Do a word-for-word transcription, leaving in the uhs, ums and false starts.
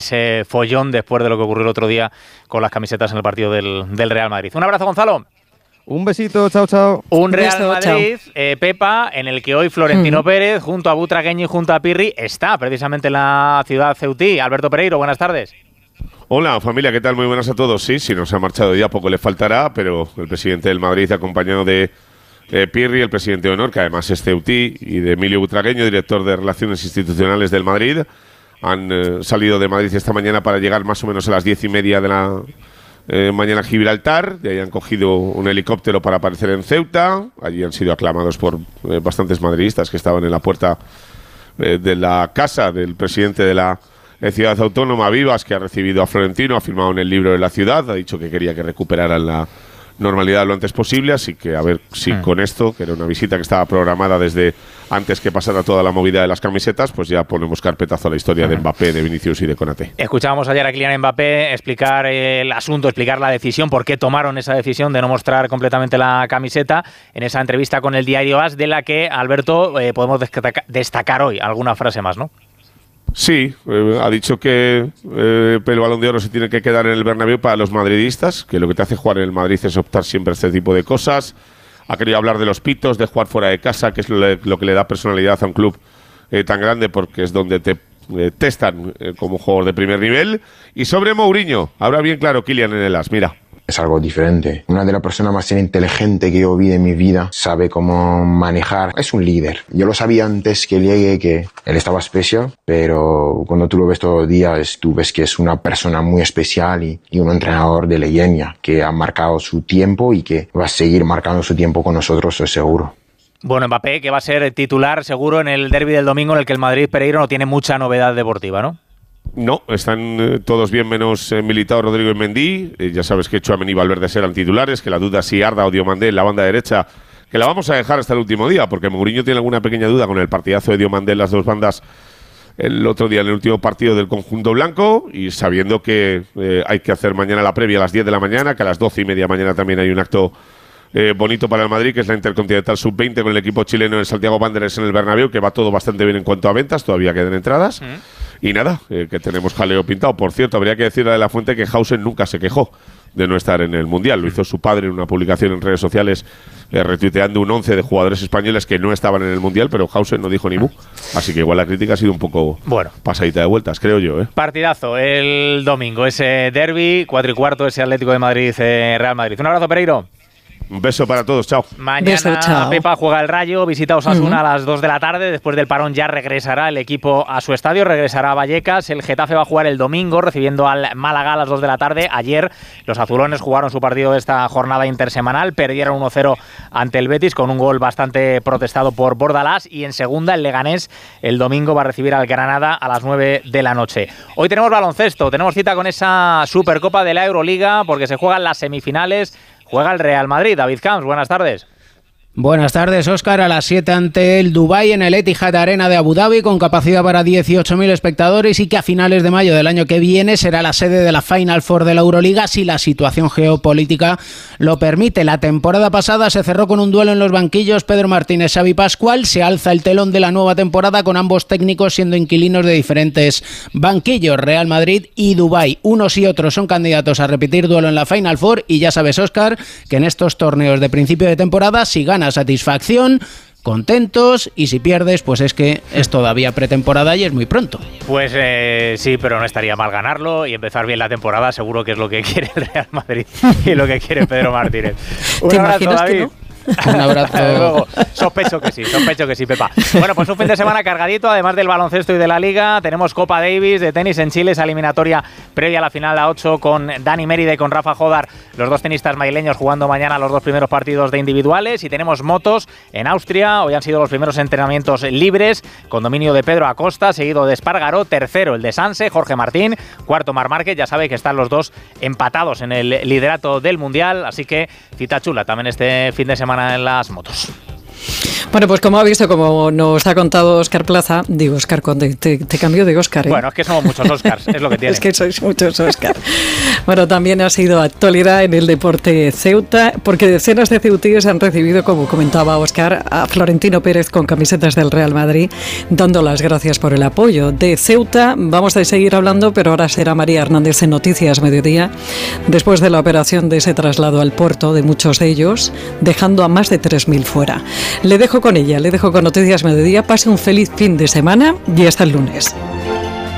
ese follón después de lo que ocurrió el otro día con las camisetas en el partido del, del Real Madrid. Un abrazo, Gonzalo. Un besito, chao, chao. Un Real beso, Madrid, eh, Pepa, en el que hoy Florentino mm. Pérez, junto a Butragueño y junto a Pirri, está precisamente en la ciudad ceutí. Alberto Pereiro, buenas tardes. Hola familia, ¿qué tal? Muy buenas a todos. Sí, si nos ha marchado ya poco le faltará, pero el presidente del Madrid, acompañado de eh, Pirri, el presidente de honor, que además es ceutí, y de Emilio Butragueño, director de Relaciones Institucionales del Madrid, han eh, salido de Madrid esta mañana para llegar más o menos a las diez y media de la eh, mañana a Gibraltar. De ahí han cogido un helicóptero para aparecer en Ceuta. Allí han sido aclamados por eh, bastantes madridistas que estaban en la puerta eh, de la casa del presidente de la eh, ciudad autónoma, Vivas, que ha recibido a Florentino, ha firmado en el libro de la ciudad, ha dicho que quería que recuperaran la normalidad lo antes posible, así que a ver si mm. con esto, que era una visita que estaba programada desde antes que pasara toda la movida de las camisetas, pues ya ponemos carpetazo a la historia mm. de Mbappé, de Vinicius y de Konaté. Escuchábamos ayer a Kylian Mbappé explicar el asunto, explicar la decisión, por qué tomaron esa decisión de no mostrar completamente la camiseta en esa entrevista con el diario AS, de la que, Alberto, eh, podemos destaca- destacar hoy alguna frase más, ¿no? Sí, eh, ha dicho que eh, el Balón de Oro se tiene que quedar en el Bernabéu para los madridistas, que lo que te hace jugar en el Madrid es optar siempre a este tipo de cosas. Ha querido hablar de los pitos, de jugar fuera de casa, que es lo, lo que le da personalidad a un club eh, tan grande, porque es donde te eh, testan eh, como jugador de primer nivel. Y sobre Mourinho, habrá bien claro Kylian en el AS, mira. Es algo diferente. Una de las personas más inteligentes que yo vi en mi vida, sabe cómo manejar. Es un líder. Yo lo sabía antes que llegue, que él estaba especial, pero cuando tú lo ves todos los días, tú ves que es una persona muy especial y, y un entrenador de leyenda que ha marcado su tiempo y que va a seguir marcando su tiempo con nosotros, estoy seguro. Bueno, Mbappé, que va a ser titular seguro en el derbi del domingo, en el que el Madrid, Pereiro, no tiene mucha novedad deportiva, ¿no? No, están eh, todos bien menos eh, Militao, Rodrigo y Mendy. Eh, ya sabes que Tchouaméni y Valverde serán titulares, que la duda si Arda o Diomandé en la banda derecha, que la vamos a dejar hasta el último día, porque Mourinho tiene alguna pequeña duda con el partidazo de Diomandé en las dos bandas el otro día en el último partido del conjunto blanco, y sabiendo que eh, hay que hacer mañana la previa a las diez de la mañana, que a las doce y media mañana también hay un acto eh, bonito para el Madrid, que es la Intercontinental sub veinte con el equipo chileno en Santiago Wanderers en el Bernabéu, que va todo bastante bien en cuanto a ventas, todavía quedan entradas. Mm. Y nada, eh, que tenemos jaleo pintado. Por cierto, habría que decirle a De La Fuente que Hausen nunca se quejó de no estar en el Mundial. Lo hizo su padre en una publicación en redes sociales, eh, retuiteando un once de jugadores españoles que no estaban en el Mundial, pero Hausen no dijo ni mu. Así que igual la crítica ha sido un poco bueno, pasadita de vueltas, creo yo. ¿eh? Partidazo el domingo, ese derbi, cuatro y cuarto, ese Atlético de Madrid, eh, Real Madrid. Un abrazo, Pereiro. Un beso para todos, chao. Mañana beso, chao. Pepa juega el Rayo, visita Osasuna uh-huh. a las dos de la tarde. Después del parón ya regresará el equipo a su estadio, regresará a Vallecas. El Getafe va a jugar el domingo recibiendo al Málaga a las dos de la tarde. Ayer los azulones jugaron su partido de esta jornada intersemanal, perdieron uno cero ante el Betis con un gol bastante protestado por Bordalás. Y en segunda el Leganés el domingo va a recibir al Granada a las nueve de la noche. Hoy tenemos baloncesto, tenemos cita con esa Supercopa de la Euroliga porque se juegan las semifinales. Juega el Real Madrid. David Camps, buenas tardes. Buenas tardes, Óscar. A las siete ante el Dubái en el Etihad Arena de Abu Dhabi, con capacidad para dieciocho mil espectadores, y que a finales de mayo del año que viene será la sede de la Final Four de la Euroliga si la situación geopolítica lo permite. La temporada pasada se cerró con un duelo en los banquillos. Pedro Martínez, Xavi Pascual. Se alza el telón de la nueva temporada con ambos técnicos siendo inquilinos de diferentes banquillos. Real Madrid y Dubái, unos y otros son candidatos a repetir duelo en la Final Four, y ya sabes, Óscar, que en estos torneos de principio de temporada, si ganas satisfacción, contentos, y si pierdes, pues es que es todavía pretemporada y es muy pronto. Pues eh, sí, pero no estaría mal ganarlo y empezar bien la temporada, seguro que es lo que quiere el Real Madrid y lo que quiere Pedro Martínez. Un abrazo, David. Un abrazo. Luego, sospecho que sí, sospecho que sí, Pepa. Bueno, pues un fin de semana cargadito, además del baloncesto y de la Liga. Tenemos Copa Davis de tenis en Chile, esa eliminatoria previa a la final a ocho con Dani Mérida y con Rafa Jodar, los dos tenistas madrileños jugando mañana los dos primeros partidos de individuales. Y tenemos motos en Austria. Hoy han sido los primeros entrenamientos libres, con dominio de Pedro Acosta, seguido de Espargaró, tercero el de Sanse, Jorge Martín, cuarto Marc Márquez. Ya sabe que están los dos empatados en el liderato del Mundial, así que cita chula también este fin de semana en las motos. Bueno, pues como ha visto, como nos ha contado Óscar Plaza, digo Óscar Conde, te, te cambio de Óscar, ¿eh? Bueno, es que somos muchos Óscars, es lo que tiene. Es que sois muchos Óscar. Bueno, también ha sido actualidad en el deporte Ceuta, porque decenas de ceutíes han recibido, como comentaba Óscar, a Florentino Pérez con camisetas del Real Madrid, dando las gracias por el apoyo. De Ceuta vamos a seguir hablando, pero ahora será María Hernández en Noticias Mediodía, después de la operación de ese traslado al puerto de muchos de ellos, dejando a más de tres mil fuera. Le dejo con ella, le dejo con Noticias Mediodía. Pase un feliz fin de semana y hasta el lunes.